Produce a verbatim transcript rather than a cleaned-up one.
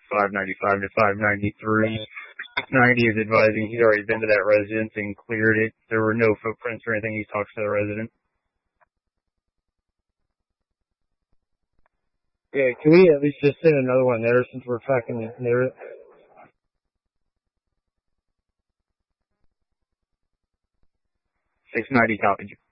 five ninety-five to five ninety-three. six ninety is advising he's already been to that residence and cleared it. There were no footprints or anything. He talks to the resident. Yeah, can we at least just send another one there since we're tracking it near it? six ninety, copy.